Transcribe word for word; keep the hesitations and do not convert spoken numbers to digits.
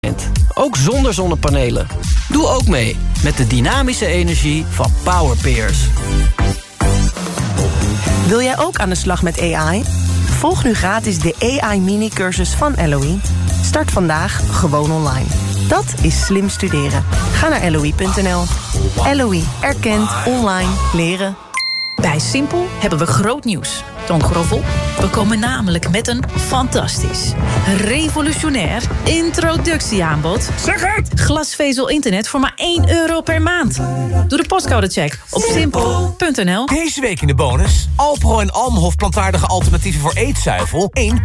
Ook zonder zonnepanelen. Doe ook mee met de dynamische energie van Powerpeers. Wil jij ook aan de slag met A I? Volg nu gratis de A I-mini-cursus van L O I. Start vandaag gewoon online. Dat is slim studeren. Ga naar L O I punt N L. L O I erkent online leren. Bij Simpel hebben we groot nieuws. Toon Groffel, we komen namelijk met een fantastisch, revolutionair introductieaanbod. Zeg het! Glasvezel internet voor maar één euro per maand. Doe de postcodecheck op simpel punt n l. Deze week in de bonus. Alpro en Almhof plantaardige alternatieven voor eetzuivel. één